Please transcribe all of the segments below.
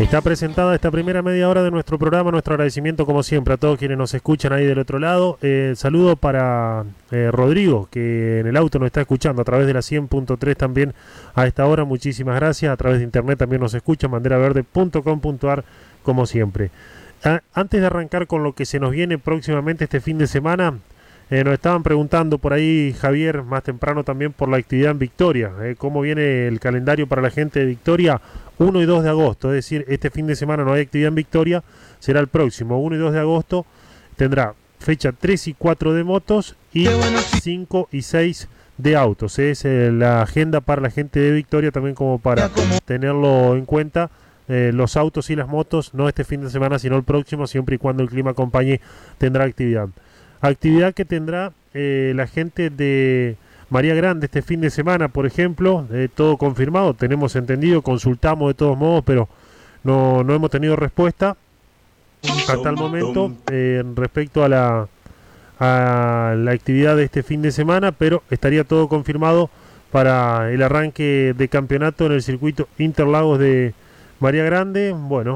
Está presentada esta primera media hora de nuestro programa. Nuestro agradecimiento, como siempre, a todos quienes nos escuchan ahí del otro lado. Saludo para Rodrigo, que en el auto nos está escuchando a través de la 100.3 también a esta hora. Muchísimas gracias. A través de internet también nos escucha, banderaverde.com.ar, como siempre. Antes de arrancar con lo que se nos viene próximamente este fin de semana, nos estaban preguntando por ahí, Javier, más temprano también, por la actividad en Victoria. ¿Cómo viene el calendario para la gente de Victoria? 1 y 2 de agosto, es decir, este fin de semana no hay actividad en Victoria, será el próximo 1 y 2 de agosto, tendrá fecha 3 y 4 de motos y 5 y 6 de autos. Es la agenda para la gente de Victoria, también como para tenerlo en cuenta. Los autos y las motos, no este fin de semana, sino el próximo, siempre y cuando el clima acompañe, tendrá actividad. Actividad que tendrá la gente de María Grande este fin de semana, por ejemplo, todo confirmado, tenemos entendido, consultamos de todos modos, pero no hemos tenido respuesta hasta el momento respecto a la actividad de este fin de semana, pero estaría todo confirmado para el arranque de campeonato en el circuito Interlagos de María Grande. Bueno,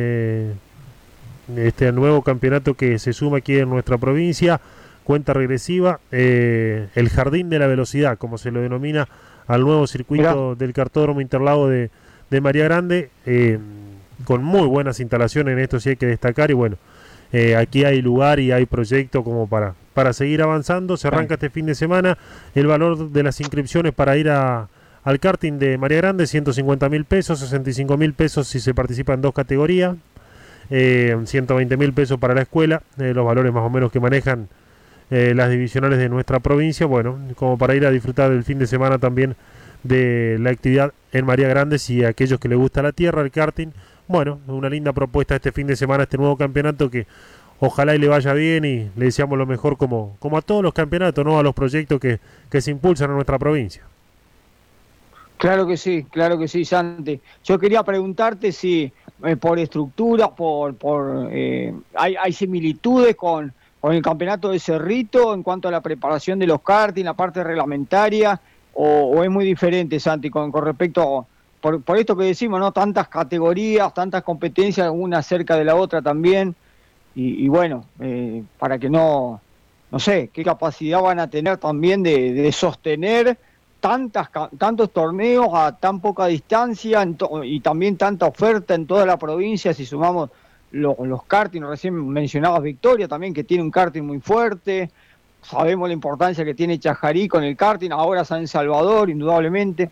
este nuevo campeonato que se suma aquí en nuestra provincia, cuenta regresiva, el Jardín de la Velocidad, como se lo denomina al nuevo circuito del Cartódromo Interlagos de María Grande, con muy buenas instalaciones en esto, sí hay que destacar, y bueno, aquí hay lugar y hay proyecto como para seguir avanzando. Se arranca este fin de semana. El valor de las inscripciones para ir al karting de María Grande, 150.000 pesos, 65.000 pesos si se participa en dos categorías, 120.000 pesos para la escuela, los valores más o menos que manejan las divisionales de nuestra provincia. Bueno, como para ir a disfrutar del fin de semana también de la actividad en María Grande, si a aquellos que les gusta la tierra, el karting. Bueno, una linda propuesta este fin de semana, este nuevo campeonato que ojalá y le vaya bien, y le deseamos lo mejor como a todos los campeonatos, ¿no? A los proyectos que se impulsan en nuestra provincia. Claro que sí, Santi. Yo quería preguntarte si por estructura, hay similitudes con el campeonato de Cerrito en cuanto a la preparación de los karting, la parte reglamentaria, o es muy diferente, Santi, con respecto por esto que decimos, ¿no? Tantas categorías, tantas competencias, una cerca de la otra también, y bueno, para que no sé, qué capacidad van a tener también de sostener tantos torneos a tan poca distancia y también tanta oferta en toda la provincia. Si sumamos los karting, recién mencionabas Victoria también, que tiene un karting muy fuerte. Sabemos la importancia que tiene Chajarí con el karting, ahora San Salvador, indudablemente.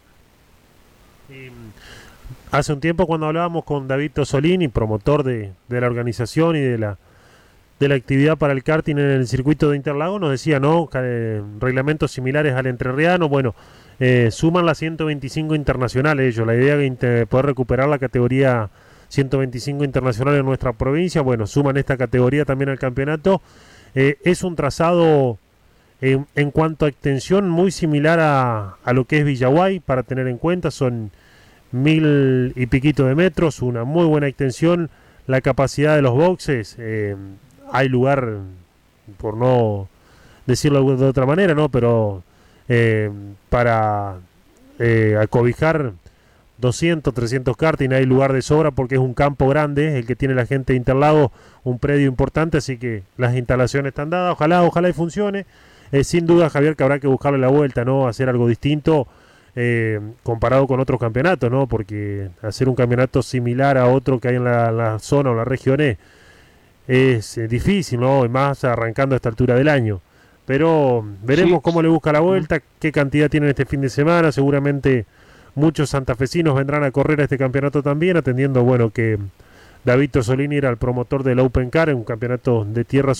Hace un tiempo, cuando hablábamos con David Tosolini, promotor de la organización y de la actividad para el karting en el circuito de Interlagos, nos decía, ¿no? Reglamentos similares al entrerriano. Bueno, suman las 125 internacionales ellos. La idea de poder recuperar la categoría 125 internacional en nuestra provincia. Bueno, suman esta categoría también al campeonato. Es un trazado en cuanto a extensión muy similar a lo que es Villaguay, para tener en cuenta. Son 1000 y piquito de metros, una muy buena extensión. La capacidad de los boxes, hay lugar, por no decirlo de otra manera, ¿no? Pero para acobijar 200, 300 karting hay lugar de sobra, porque es un campo grande el que tiene la gente de Interlagos, un predio importante, así que las instalaciones están dadas. Ojalá y funcione. Sin duda, Javier, que habrá que buscarle la vuelta, ¿no? Hacer algo distinto comparado con otros campeonatos, ¿no? Porque hacer un campeonato similar a otro que hay en la zona o las regiones es difícil, ¿no? Y más arrancando a esta altura del año. Pero veremos cómo le busca la vuelta, qué cantidad tienen este fin de semana. Seguramente muchos santafesinos vendrán a correr a este campeonato también, atendiendo, bueno, que David Tosolini era el promotor del Open Car, un campeonato de tierra